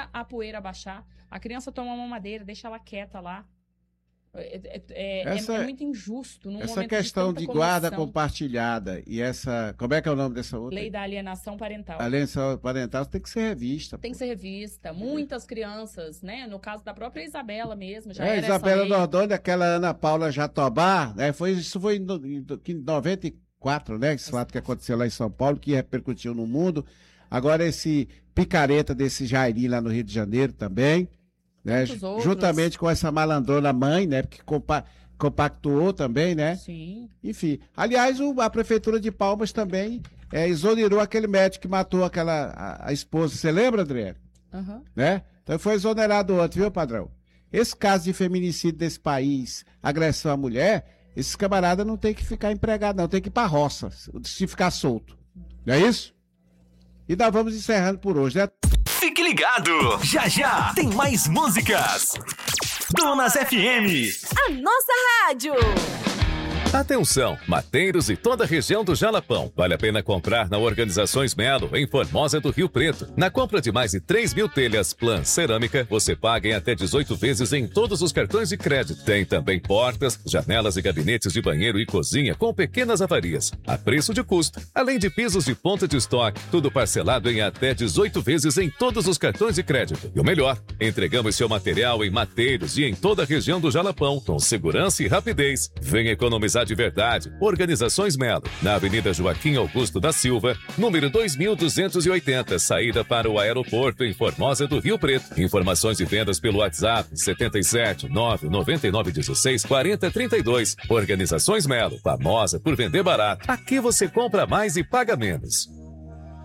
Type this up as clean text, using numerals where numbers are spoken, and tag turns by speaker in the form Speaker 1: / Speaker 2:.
Speaker 1: a poeira baixar. A criança toma uma mamadeira, deixa ela quieta lá. É muito injusto.
Speaker 2: Essa questão de guarda compartilhada e essa... Como é que é o nome dessa outra?
Speaker 1: Lei da alienação parental.
Speaker 2: A alienação parental tem que ser revista.
Speaker 1: Tem que ser revista. Muitas crianças, né? No caso da própria Isabela mesmo, já era
Speaker 2: Isabela Nordoni, aquela Ana Paula Jatobá, né? Isso foi em 94, né? Esse fato que aconteceu lá em São Paulo, que repercutiu no mundo. Agora esse picareta desse Jairi lá no Rio de Janeiro também. Né? Juntamente com essa malandrona mãe, né? Porque compactuou também, né?
Speaker 1: Sim.
Speaker 2: Enfim. Aliás, a Prefeitura de Palmas também exonerou aquele médico que matou a esposa. Você lembra, Adriano?
Speaker 1: Uhum.
Speaker 2: Né? Então foi exonerado ontem, viu, padrão? Esse caso de feminicídio desse país, agressão à mulher, esses camaradas não tem que ficar empregados, não. Tem que ir pra roça, se ficar solto. Não é isso? E nós vamos encerrando por hoje, né?
Speaker 3: Fique ligado! Já já tem mais músicas! Donas FM!
Speaker 4: A nossa rádio!
Speaker 5: Atenção, mateiros e toda a região do Jalapão. Vale a pena comprar na Organizações Melo, em Formosa do Rio Preto. Na compra de mais de 3.000 telhas Plan Cerâmica, você paga em até 18 vezes em todos os cartões de crédito. Tem também portas, janelas e gabinetes de banheiro e cozinha com pequenas avarias, a preço de custo. Além de pisos de ponta de estoque, tudo parcelado em até 18 vezes em todos os cartões de crédito. E o melhor, entregamos seu material em mateiros e em toda a região do Jalapão, com segurança e rapidez. Venha economizar de verdade. Organizações Melo, na Avenida Joaquim Augusto da Silva, número 2280, saída para o aeroporto em Formosa do Rio Preto. Informações e vendas pelo WhatsApp 77 99916 4032. Organizações Melo, famosa por vender barato. Aqui você compra mais e paga menos.